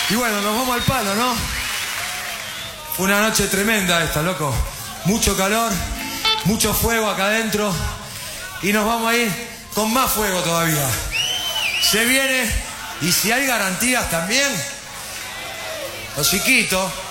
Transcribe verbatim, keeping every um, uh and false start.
Y bueno, nos vamos al palo, ¿no? Fue una noche tremenda esta, loco. Mucho calor, mucho fuego acá adentro. Y nos vamos a ir con más fuego todavía. Se viene, y si hay garantías también, los chiquitos